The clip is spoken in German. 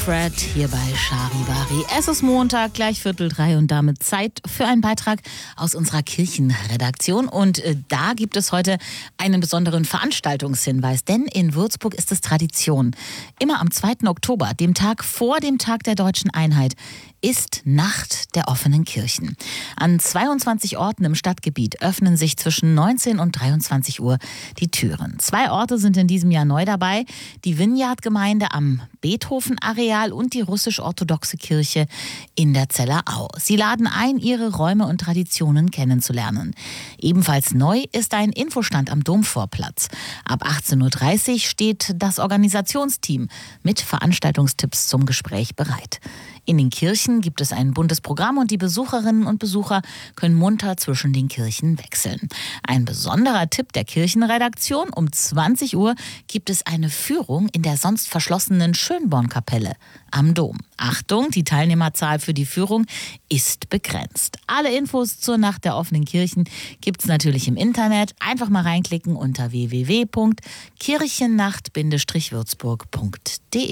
Fred hier bei Charivari. Es ist Montag, gleich 2:45 und damit Zeit für einen Beitrag aus unserer Kirchenredaktion. Und da gibt es heute einen besonderen Veranstaltungshinweis, denn in Würzburg ist es Tradition. Immer am 2. Oktober, dem Tag vor dem Tag der Deutschen Einheit, ist Nacht der offenen Kirchen. An 22 Orten im Stadtgebiet öffnen sich zwischen 19 und 23 Uhr die Türen. 2 Orte sind in diesem Jahr neu dabei: die Vineyard-Gemeinde am Beethoven-Areal und die russisch-orthodoxe Kirche in der Zellerau. Sie laden ein, ihre Räume und Traditionen kennenzulernen. Ebenfalls neu ist ein Infostand am Domvorplatz. Ab 18:30 Uhr steht das Organisationsteam mit Veranstaltungstipps zum Gespräch bereit. In den Kirchen gibt es ein buntes Programm und die Besucherinnen und Besucher können munter zwischen den Kirchen wechseln. Ein besonderer Tipp der Kirchenredaktion: um 20 Uhr gibt es eine Führung in der sonst verschlossenen Schönbornkapelle am Dom. Achtung, die Teilnehmerzahl für die Führung ist begrenzt. Alle Infos zur Nacht der offenen Kirchen gibt es natürlich im Internet. Einfach mal reinklicken unter www.kirchennacht-würzburg.de.